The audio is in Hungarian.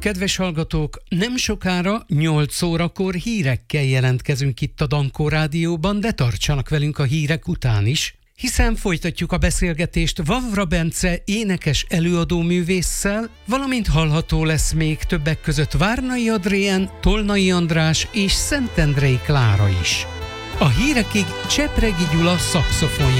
Kedves hallgatók, nem sokára 8 órakor hírekkel jelentkezünk itt a Dankó Rádióban, de tartsanak velünk a hírek után is, hiszen folytatjuk a beszélgetést Vavra Bence énekes előadóművésszel, valamint hallható lesz még többek között Várnai Adrien, Tolnai András és Szentendrei Klára is. A hírekig Csepregi Gyula szaxofonján